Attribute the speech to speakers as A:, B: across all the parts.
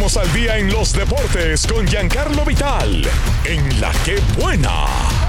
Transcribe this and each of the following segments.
A: Ponos al día en los deportes con Giancarlo Vital, en La Que Buena.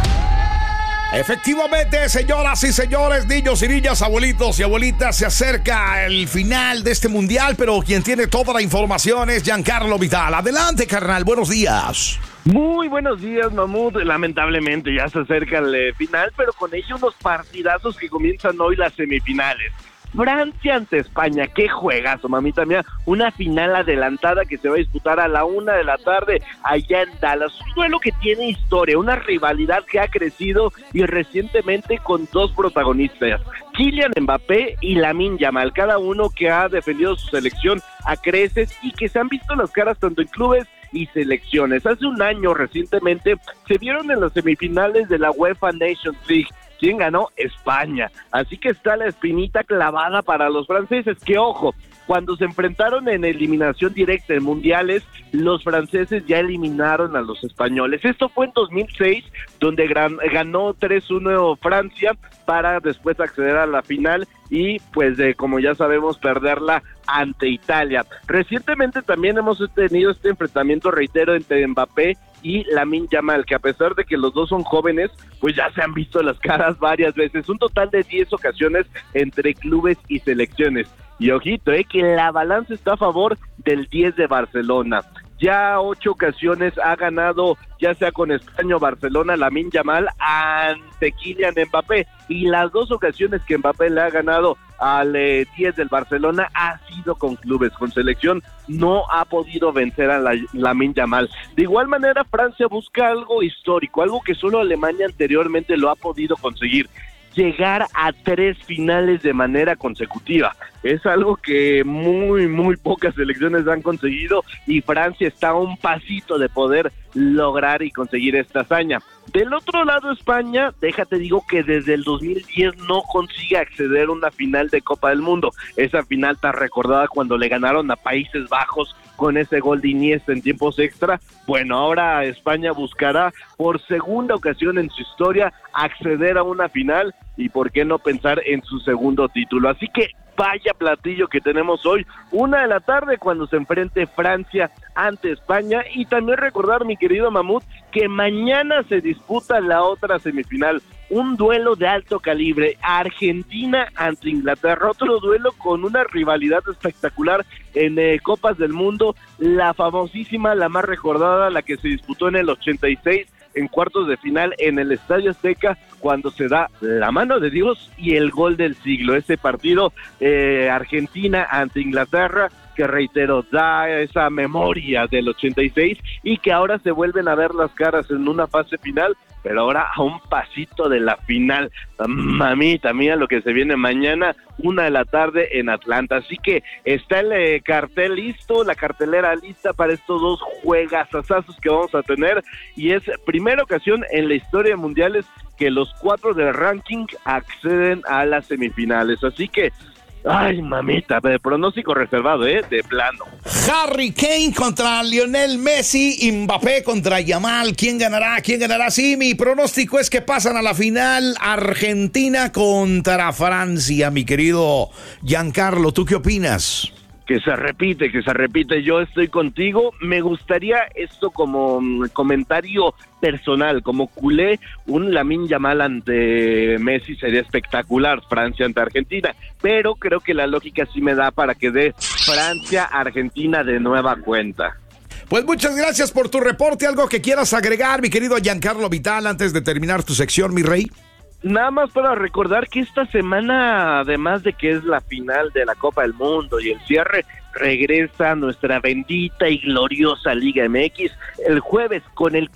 B: Efectivamente, señoras y señores, niños y niñas, abuelitos y abuelitas, se acerca el final de este mundial, pero quien tiene toda la información es Giancarlo Vital. Adelante, carnal, buenos días.
C: Muy buenos días, Mamut. Lamentablemente ya se acerca el final, pero con ello unos partidazos que comienzan hoy las semifinales. Francia ante España, qué juegazo, mamita mía, una final adelantada que se va a disputar a la 1:00 p.m. allá en Dallas, un duelo que tiene historia, una rivalidad que ha crecido y recientemente con dos protagonistas, Kylian Mbappé y Lamine Yamal, cada uno que ha defendido su selección a creces y que se han visto las caras tanto en clubes y selecciones. Hace un año recientemente se vieron en las semifinales de la UEFA Nations League. ¿Quién ganó? España. Así que está la espinita clavada para los franceses, que ojo, cuando se enfrentaron en eliminación directa en mundiales, los franceses ya eliminaron a los españoles. Esto fue en 2006, donde ganó 3-1 Francia para después acceder a la final y pues como ya sabemos perderla ante Italia. Recientemente también hemos tenido este enfrentamiento, reitero, entre Mbappé y Lamine Yamal, que a pesar de que los dos son jóvenes, pues ya se han visto las caras varias veces, un total de 10 ocasiones entre clubes y selecciones. Y ojito, que la balanza está a favor del 10 de Barcelona. Ya 8 ocasiones ha ganado, ya sea con España o Barcelona, Lamine Yamal ante Kylian Mbappé. Y las 2 ocasiones que Mbappé le ha ganado al 10 del Barcelona ha sido con clubes, con selección no ha podido vencer a Lamine Yamal. De igual manera, Francia busca algo histórico, algo que solo Alemania anteriormente lo ha podido conseguir: llegar a 3 finales de manera consecutiva. Es algo que muy pocas selecciones han conseguido y Francia está a un pasito de poder lograr y conseguir esta hazaña. Del otro lado, España, déjate digo que desde el 2010 no consigue acceder a una final de Copa del Mundo. Esa final tan recordada cuando le ganaron a Países Bajos con ese gol de Iniesta en tiempos extra. Bueno, ahora España buscará por segunda ocasión en su historia acceder a una final y por qué no pensar en su segundo título. Así que vaya platillo que tenemos hoy, 1:00 p.m. cuando se enfrente Francia ante España. Y también recordar, mi querido Mamut, que mañana se disputa la otra semifinal, un duelo de alto calibre, Argentina ante Inglaterra, otro duelo con una rivalidad espectacular en Copas del Mundo, la famosísima, la más recordada, la que se disputó en el 86, en cuartos de final en el Estadio Azteca, cuando se da la mano de Dios y el gol del siglo. Ese partido Argentina ante Inglaterra, que reitero, da esa memoria del 86 y que ahora se vuelven a ver las caras en una fase final, pero ahora a un pasito de la final. Mamita mía, lo que se viene mañana, 1:00 p.m. en Atlanta. Así que está el cartel listo, la cartelera lista para estos dos juegazazazos que vamos a tener, y es primera ocasión en la historia de mundiales que los 4 del ranking acceden a las semifinales. Así que ay, mamita, de pronóstico reservado, de plano.
B: Harry Kane contra Lionel Messi y Mbappé contra Yamal. ¿Quién ganará? ¿Quién ganará? Sí, mi pronóstico es que pasan a la final Argentina contra Francia, mi querido Giancarlo. ¿Tú qué opinas?
C: Que se repite, yo estoy contigo. Me gustaría esto como comentario personal, como culé, un Lamine Yamal ante Messi sería espectacular, Francia ante Argentina, pero creo que la lógica sí me da para que dé Francia-Argentina de nueva cuenta.
B: Pues muchas gracias por tu reporte. ¿Algo que quieras agregar, mi querido Giancarlo Vital, antes de terminar tu sección, mi rey?
C: Nada más para recordar que esta semana, además de que es la final de la Copa del Mundo y el cierre, regresa nuestra bendita y gloriosa Liga MX el jueves con el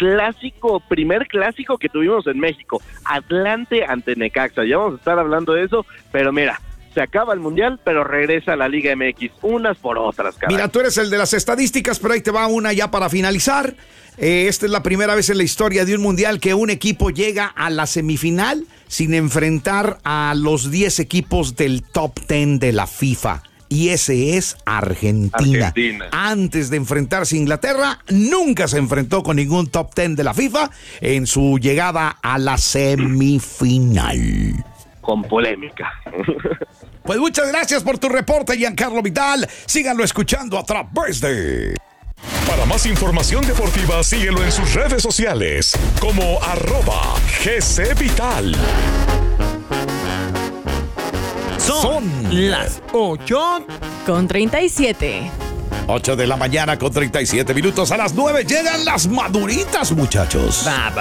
C: primer clásico que tuvimos en México, Atlante ante Necaxa. Ya vamos a estar hablando de eso, pero mira, se acaba el Mundial, pero regresa la Liga MX, unas por otras, caray.
B: Mira, tú eres el de las estadísticas, pero ahí te va una ya para finalizar. Esta es la primera vez en la historia de un Mundial que un equipo llega a la semifinal sin enfrentar a los 10 equipos del top 10 de la FIFA. Y ese es Argentina. Antes de enfrentarse a Inglaterra, nunca se enfrentó con ningún top 10 de la FIFA en su llegada a la semifinal.
C: Con polémica.
B: Pues muchas gracias por tu reporte, Giancarlo Vital. Síganlo escuchando a través de
A: Para más información deportiva, síguelo en sus redes sociales como @GCVital.
D: Son las
E: 8:37.
B: 8 de la mañana con 37 minutos. A las 9 llegan las maduritas, muchachos.